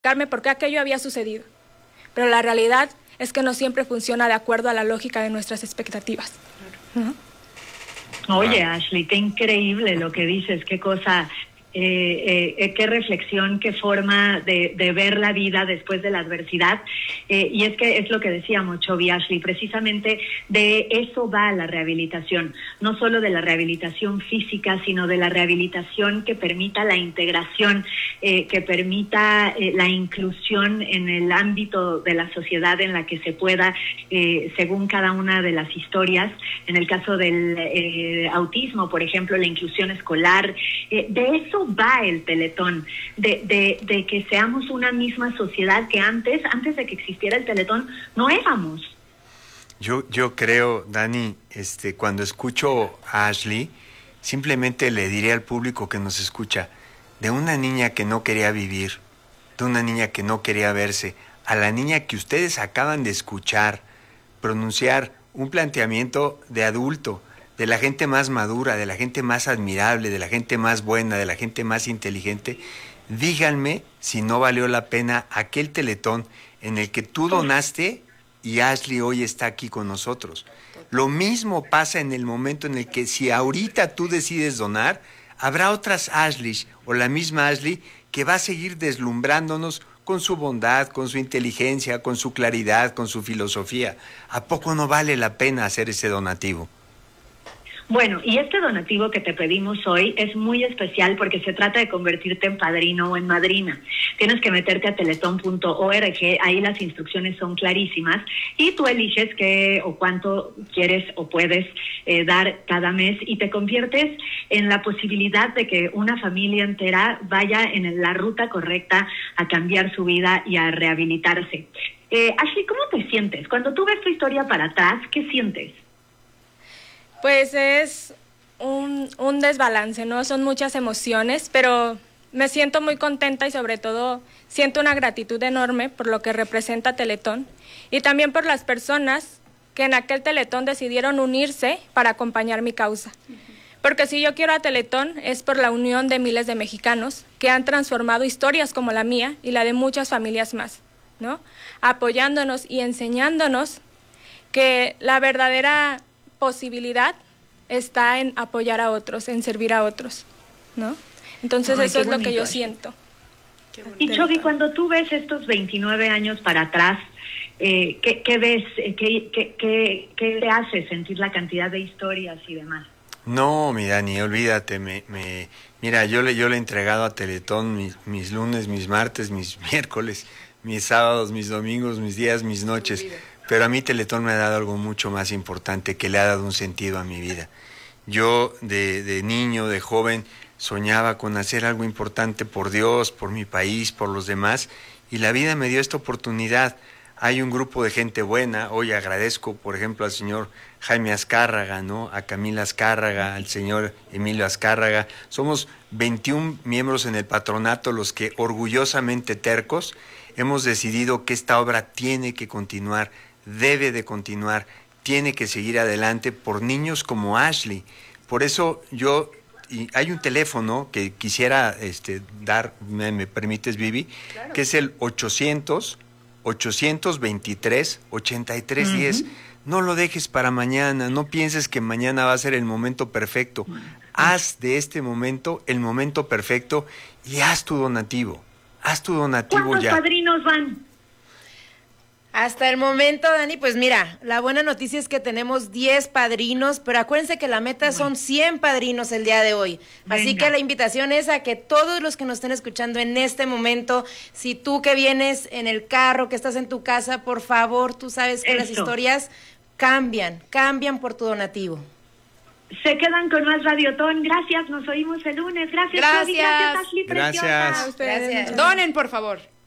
explicarme por qué aquello había sucedido. Pero la realidad es que no siempre funciona de acuerdo a la lógica de nuestras expectativas. ¿No? Oye, Ashley, qué increíble lo que dices, qué cosa, qué reflexión, qué forma de ver la vida después de la adversidad. Y es que es lo que decíamos, Chovy, Ashley, precisamente de eso va la rehabilitación, no solo de la rehabilitación física, sino de la rehabilitación que permita la integración, que permita la inclusión en el ámbito de la sociedad en la que se pueda, según cada una de las historias. En el caso del autismo, por ejemplo, la inclusión escolar, de eso va el Teletón, de que seamos una misma sociedad que antes de que existiera el Teletón, no éramos. Yo creo, Dani, cuando escucho a Ashley, simplemente le diré al público que nos escucha, de una niña que no quería vivir, de una niña que no quería verse, a la niña que ustedes acaban de escuchar pronunciar un planteamiento de adulto, de la gente más madura, de la gente más admirable, de la gente más buena, de la gente más inteligente, díganme si no valió la pena aquel Teletón en el que tú donaste y Ashley hoy está aquí con nosotros. Lo mismo pasa en el momento en el que si ahorita tú decides donar, habrá otras Ashley o la misma Ashley que va a seguir deslumbrándonos con su bondad, con su inteligencia, con su claridad, con su filosofía. ¿A poco no vale la pena hacer ese donativo? Bueno, y este donativo que te pedimos hoy es muy especial porque se trata de convertirte en padrino o en madrina. Tienes que meterte a teletón.org, ahí las instrucciones son clarísimas y tú eliges qué o cuánto quieres o puedes dar cada mes y te conviertes en la posibilidad de que una familia entera vaya en la ruta correcta a cambiar su vida y a rehabilitarse. Ashley, ¿cómo te sientes? Cuando tú ves tu historia para atrás, ¿qué sientes? Pues es un desbalance, ¿no? Son muchas emociones, pero me siento muy contenta y sobre todo siento una gratitud enorme por lo que representa Teletón y también por las personas que en aquel Teletón decidieron unirse para acompañar mi causa. Porque si yo quiero a Teletón es por la unión de miles de mexicanos que han transformado historias como la mía y la de muchas familias más, ¿no? Apoyándonos y enseñándonos que la verdadera posibilidad está en apoyar a otros, en servir a otros, ¿no? Entonces eso es lo que yo siento. Y Chovy, cuando tú ves estos 29 años para atrás, ¿qué ves? ¿Qué te hace sentir la cantidad de historias y demás? No, mi Dani, olvídate, mira, yo le he entregado a Teletón mis lunes, mis martes, mis miércoles, mis sábados, mis domingos, mis días, mis noches. Pero a mí Teletón me ha dado algo mucho más importante, que le ha dado un sentido a mi vida. Yo de niño, de joven, soñaba con hacer algo importante por Dios, por mi país, por los demás, y la vida me dio esta oportunidad. Hay un grupo de gente buena, hoy agradezco, por ejemplo, al señor Jaime Azcárraga, ¿no? A Camila Azcárraga, al señor Emilio Azcárraga. Somos 21 miembros en el patronato, los que orgullosamente tercos hemos decidido que esta obra tiene que continuar, debe de continuar, tiene que seguir adelante por niños como Ashley. Por eso y hay un teléfono que quisiera dar, ¿me permites, Vivi? Claro. Que es el 800-823-8310. No lo dejes para mañana, no pienses que mañana va a ser el momento perfecto. Haz de este momento el momento perfecto y haz tu donativo. Haz tu donativo ¿Cuántos ya. ¿Cuántos padrinos van? Hasta el momento, Dani, pues mira, la buena noticia es que tenemos 10 padrinos, pero acuérdense que la meta son 100 padrinos el día de hoy. Venga. Así que la invitación es a que todos los que nos estén escuchando en este momento, si tú que vienes en el carro, que estás en tu casa, por favor, tú sabes que las historias cambian por tu donativo. Se quedan con más Radiotón. Gracias, nos oímos el lunes. Gracias, Chovy. Gracias, Ashley, gracias. Preciosa. Gracias. Donen, por favor.